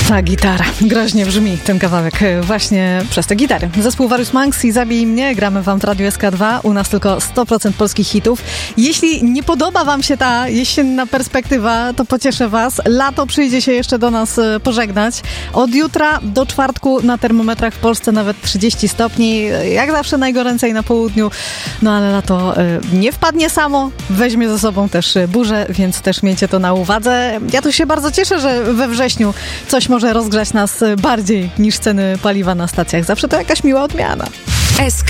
Ta gitara. Groźnie brzmi ten kawałek właśnie przez te gitary. Zespół Various Monks i Zabij mnie. Gramy wam w Radiu SK2. U nas tylko 100% polskich hitów. Jeśli nie podoba wam się ta jesienna perspektywa, to pocieszę was. Lato przyjdzie się jeszcze do nas pożegnać. Od jutra do czwartku na termometrach w Polsce nawet 30 stopni. Jak zawsze najgoręcej na południu. No ale lato nie wpadnie samo. Weźmie ze sobą też burzę, więc też miejcie to na uwadze. Ja tu się bardzo cieszę, że we wrześniu coś może rozgrzać nas bardziej niż ceny paliwa na stacjach. Zawsze to jakaś miła odmiana.